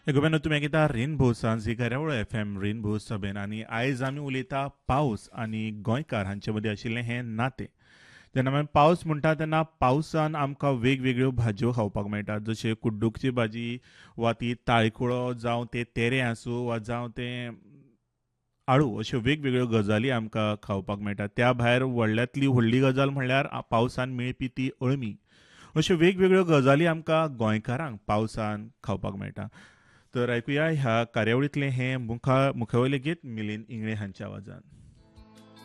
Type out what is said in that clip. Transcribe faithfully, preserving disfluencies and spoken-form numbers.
गोव्यान तुमी आयकता रेनबो सांज ही कार्यावळ एफ एम रेनबो सभेन आनी आयज आमी उलयता पावस आनी गोंयकार हांचे मदीं आशिल्लें हें नातें. जेन्ना आमी पावस म्हणटा तेन्ना पावसान आमकां वेगवेगळ्यो भाजयो खावपाक मेळटात जशे कुड्डूकची भाजी वा ती ताळखुळो जावं ते तेरे आसूं वा जावं तें आळू अश्यो वेगवेगळ्यो गजाली आमकां खावपाक मेळटात. त्या भायर व्हडल्यांतली व्हडली गजाल म्हणल्यार पावसान मेळपी ती अळमी. अश्यो वेगवेगळ्यो गजाली आमकां गोंयकारांक पावसान खावपाक मेळटा. तर आयकुया ह्या कार्यावळींतलें हें मुखा मुखावयलें गीत मिलिंद इंगळे हांच्या आवाजान.